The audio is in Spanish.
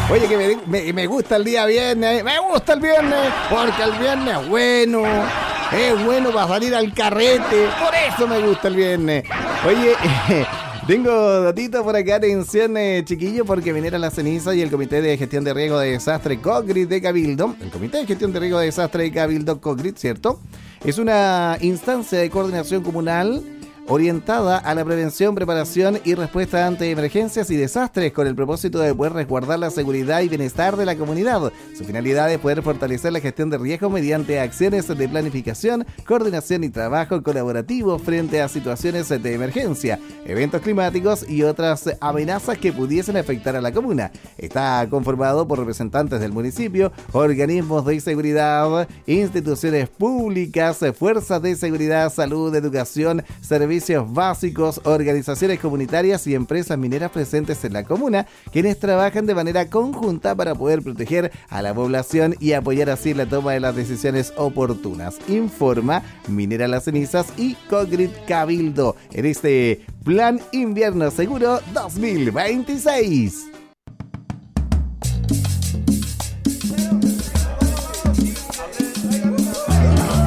Oye, que me gusta el día viernes, me gusta el viernes, porque el viernes es bueno para salir al carrete, por eso me gusta el viernes. Oye, tengo datito por acá, atención chiquillos, porque Minera La Ceniza y el Comité de Gestión de Riesgo de Desastre COGRID de Cabildo, el Comité de Gestión de Riesgo de Desastre de Cabildo COGRID, ¿cierto? Es una instancia de coordinación comunal orientada a la prevención, preparación y respuesta ante emergencias y desastres con el propósito de poder resguardar la seguridad y bienestar de la comunidad. Su finalidad es poder fortalecer la gestión de riesgos mediante acciones de planificación, coordinación y trabajo colaborativo frente a situaciones de emergencia, eventos climáticos y otras amenazas que pudiesen afectar a la comuna. Está conformado por representantes del municipio, organismos de seguridad, instituciones públicas, fuerzas de seguridad, salud, educación, servicios básicos, organizaciones comunitarias y empresas mineras presentes en la comuna, quienes trabajan de manera conjunta para poder proteger a la población y apoyar así la toma de las decisiones oportunas. Informa Minera Las Cenizas y COGRID Cabildo en este Plan Invierno Seguro 2026.